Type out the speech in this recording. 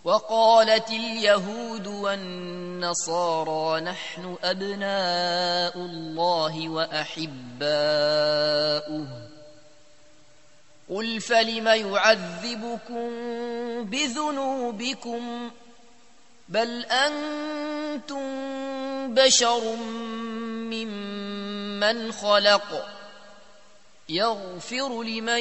وقالت اليهود والنصارى نحن أبناء الله وأحباؤه قل فلم يعذبكم بذنوبكم بل أنتم بشر ممن خلق يغفر لمن